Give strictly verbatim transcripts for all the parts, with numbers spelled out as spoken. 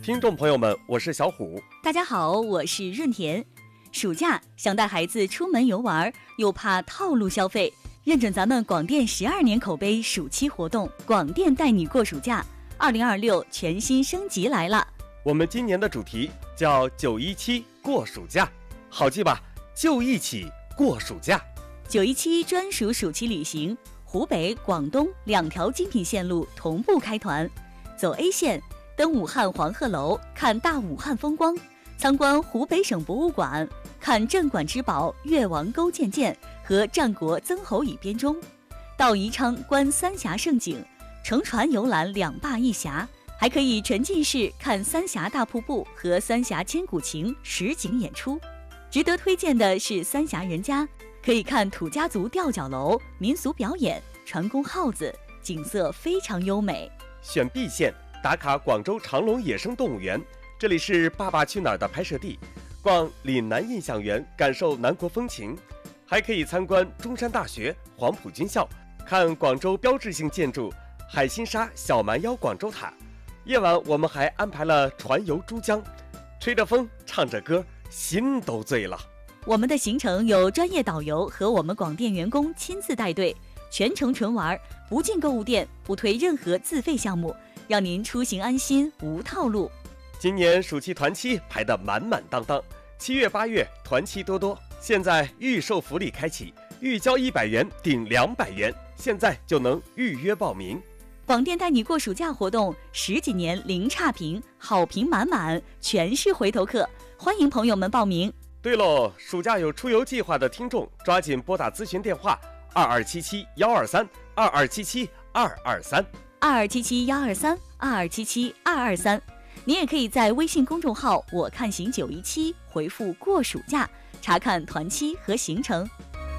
听众朋友们，我是小虎。 大家好，我是润田。暑假想带孩子出门游玩，又怕套路消费，认准咱们广电十二年口碑暑期活动，广电带你过暑假。二零二六全新升级来了。 我们今年的主题叫九一七过暑假，好记吧？就一起过暑假。 九一七专属暑期旅行，湖北、广东两条精品线路同步开团，走 A 线。登武汉黄鹤楼，看大武汉风光；参观湖北省博物馆，看镇馆之宝越王勾践剑和战国曾侯乙编钟；到宜昌观三峡胜景，乘船游览两坝一峡，还可以沉浸式看三峡大瀑布和三峡千古情实景演出。值得推荐的是三峡人家，可以看土家族吊脚楼、民俗表演、船工号子，景色非常优美。 选 B 线。打卡广州长隆野生动物园，这里是《爸爸去哪儿》的拍摄地。逛岭南印象园，感受南国风情，还可以参观中山大学、黄埔军校，看广州标志性建筑海心沙小蛮腰广州塔。夜晚我们还安排了船游珠江，吹着风，唱着歌，心都醉了。 我们的行程有专业导游和我们广电员工亲自带队，全程纯玩，不进购物店，不推任何自费项目，让您出行安心无套路。 今年暑期团期排得满满当当，七月八月团期多多。现在预售福利开启，预交一百元顶两百元，现在就能预约报名。 广电带你过暑假活动，十几年零差评，好评满满，全是回头客，欢迎朋友们报名。 对喽，暑假有出游计划的听众，抓紧拨打咨询电话二二七七幺二三二二七七二二三。 二二七七幺二三二二七七二二三，您也可以在微信公众号“我看行九一七”回复“过暑假”，查看团期和行程。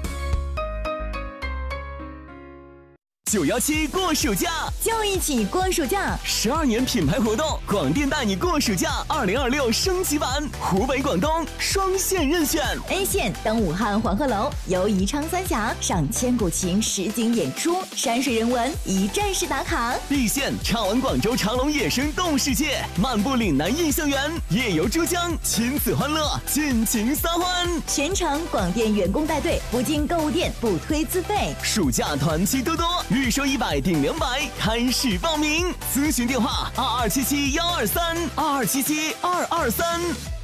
九幺七过暑假， 就一起过暑假。 十二年品牌活动，广电带你过暑假二零二六升级版，湖北、广东双线任选。 A 线登武汉黄鹤楼，游宜昌三峡，赏千古情实景演出，山水人文一站式打卡。 B 线畅玩广州长隆野生动物世界，漫步岭南印象园，夜游珠江，亲子欢乐，尽情撒欢。 全程广电员工带队，不进购物店，不推自费。 暑假团期多多。预售一百顶两百，开始报名。咨询电话：二二七七幺二三二二七七二二三。